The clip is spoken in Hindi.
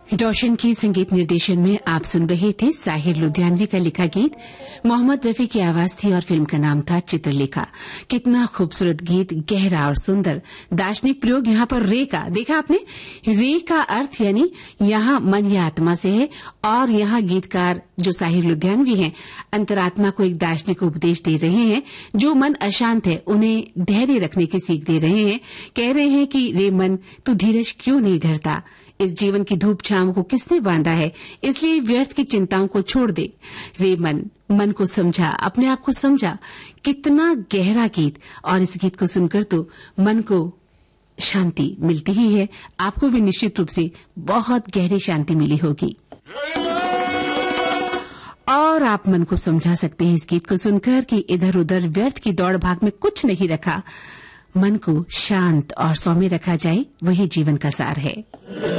रोशन की संगीत निर्देशन में आप सुन रहे थे साहिर लुधियानवी का लिखा गीत। मोहम्मद रफी की आवाज थी और फिल्म का नाम था चित्रलेखा। कितना खूबसूरत गीत, गहरा और सुंदर। दार्शनिक प्रयोग यहाँ पर रे का देखा आपने। रे का अर्थ यानी यहाँ मन या आत्मा से है, और यहाँ गीतकार जो साहिर लुधियानवी हैं अंतरात्मा को एक दार्शनिक उपदेश दे रहे हैं। जो मन अशांत है उन्हें धैर्य रखने की सीख दे रहे हैं। कह रहे हैं कि रे मन, तू धीरज क्यों नहीं धरता। इस जीवन की धूप छांव को किसने बांधा है, इसलिए व्यर्थ की चिंताओं को छोड़ दे। रे मन को समझा, अपने आप को समझा। कितना गहरा गीत, और इस गीत को सुनकर तो मन को शांति मिलती ही है। आपको भी निश्चित रूप से बहुत गहरी शांति मिली होगी, और आप मन को समझा सकते हैं इस गीत को सुनकर कि इधर उधर व्यर्थ की दौड़ भाग में कुछ नहीं रखा। मन को शांत और सौम्य रखा जाए, वही जीवन का सार है।